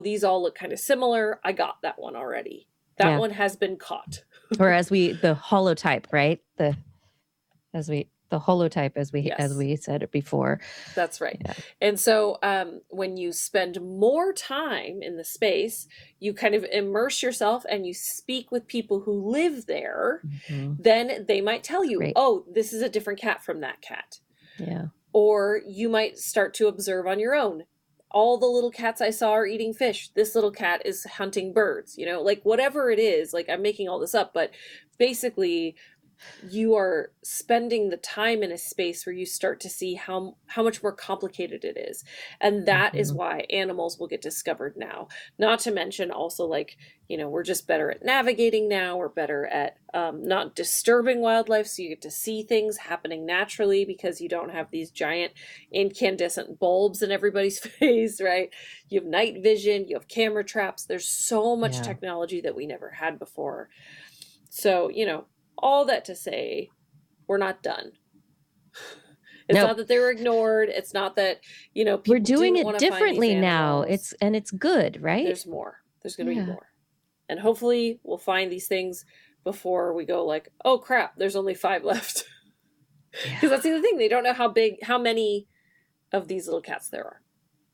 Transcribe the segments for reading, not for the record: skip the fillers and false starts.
these all look kind of similar. I got that one already. That Yeah. one has been caught. Or the holotype, right? The holotype, as Yes. we said it before. That's right. Yeah. And so when you spend more time in the space, you kind of immerse yourself and you speak with people who live there, Mhm. then they might tell It's you, great. oh, this is a different cat from that cat. Yeah. Or you might start to observe on your own. All the little cats I saw are eating fish. This little cat is hunting birds, like whatever it is. Like I'm making all this up, but basically you are spending the time in a space where you start to see how much more complicated it is, and that is Mhm. why animals will get discovered now. Not to mention also, like, we're just better at navigating now. We're better at not disturbing wildlife, so you get to see things happening naturally because you don't have these giant incandescent bulbs in everybody's face, right? You have night vision, you have camera traps. There's so much Yeah. technology that we never had before. So, all that to say, we're not done. It's No, not that they were ignored. It's not that, we're people doing didn't it want to find these differently now. animals. It's good, right? There's more. There's going to be Yeah. more. And hopefully we'll find these things before we go like, oh crap, there's only 5 left. Yeah. Because that's the other thing. They don't know how many of these little cats there are.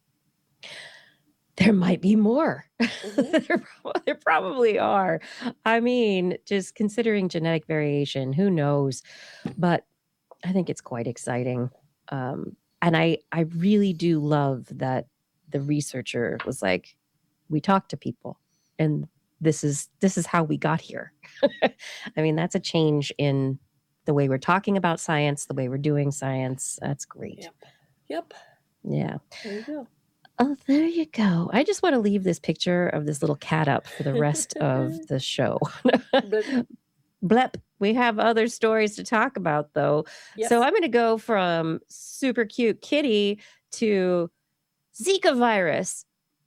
There might be more. Mm-hmm. There probably are. I mean, just considering genetic variation, who knows? But I think it's quite exciting. And I really do love that the researcher was like, we talk to people, and this is how we got here. I mean, that's a change in the way we're talking about science, the way we're doing science. That's great. Yep. Yep. Yeah. There you go. Oh, there you go. I just want to leave this picture of this little cat up for the rest of the show. But Blep. We have other stories to talk about, though. So yes. I'm going to go from super cute kitty to Zika virus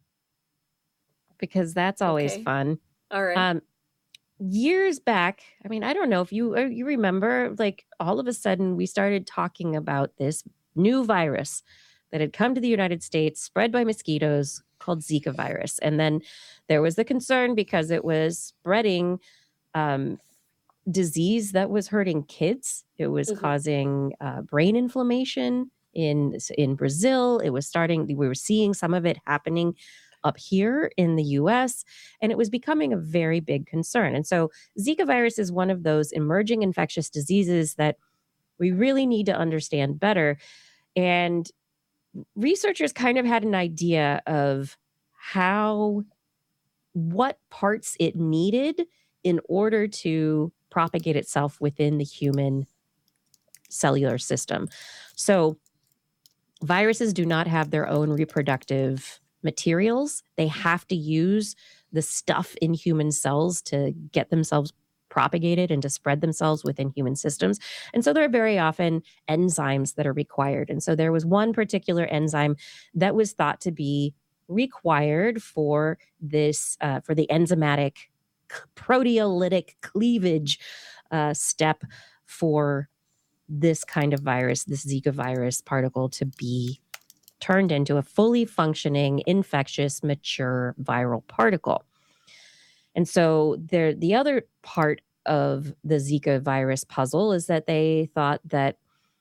because that's always Okay. fun. All right. Um, Years back, I mean, I don't know if you remember, like all of a sudden we started talking about this new virus that had come to the United States, spread by mosquitoes, called Zika virus, and then there was the concern because it was spreading um, disease that was hurting kids. It was Mm-hmm. causing brain inflammation in Brazil. It was starting. We were seeing some of it happening up here in the US, and it was becoming a very big concern. And so Zika virus is one of those emerging infectious diseases that we really need to understand better. And researchers kind of had an idea of how what parts it needed in order to propagate itself within the human cellular system. So viruses do not have their own reproductive materials. They have to use the stuff in human cells to get themselves propagated and to spread themselves within human systems. And so there are very often enzymes that are required. And so there was one particular enzyme that was thought to be required for this, for the enzymatic proteolytic cleavage step for this kind of virus, this Zika virus particle, to be turned into a fully functioning, infectious, mature viral particle. And so the other part of the Zika virus puzzle is that they thought that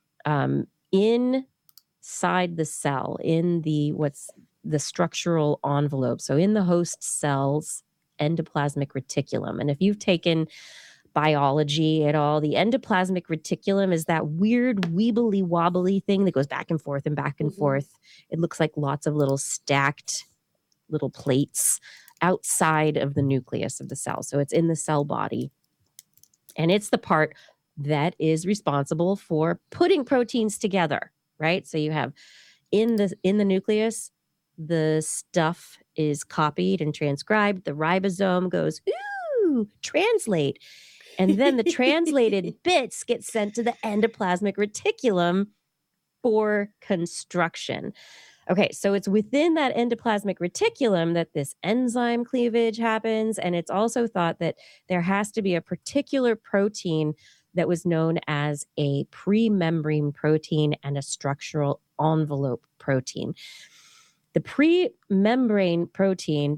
inside the cell, in the what's the structural envelope, so in the host cell's endoplasmic reticulum. And if you've taken biology at all, the endoplasmic reticulum is that weird weebly wobbly thing that goes back and forth and back and Mm-hmm. forth. It looks like lots of little stacked little plates outside of the nucleus of the cell. So it's in the cell body. And it's the part that is responsible for putting proteins together, right? So you have in the nucleus, the stuff is copied and transcribed. The ribosome goes, ooh, translate. And then the translated bits get sent to the endoplasmic reticulum for construction. Okay, so it's within that endoplasmic reticulum that this enzyme cleavage happens. And it's also thought that there has to be a particular protein that was known as a premembrane protein and a structural envelope protein. The pre-membrane protein